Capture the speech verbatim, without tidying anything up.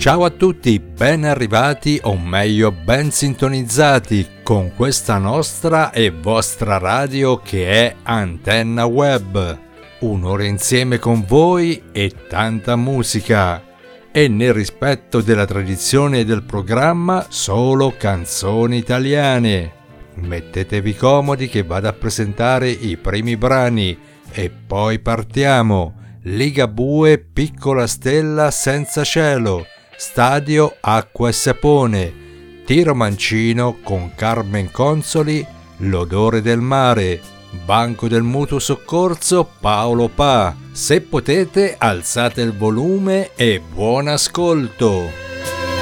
Ciao a tutti, ben arrivati o meglio ben sintonizzati con questa nostra e vostra radio che è Antenna Web. Un'ora insieme con voi e tanta musica. E nel rispetto della tradizione del programma solo canzoni italiane. Mettetevi comodi che vado a presentare i primi brani e poi partiamo. Ligabue, Piccola Stella Senza Cielo, Stadio Acqua e Sapone, Tiro Mancino con Carmen Consoli, L'odore del mare, Banco del Mutuo Soccorso Paolo Pa. Se potete alzate il volume e buon ascolto.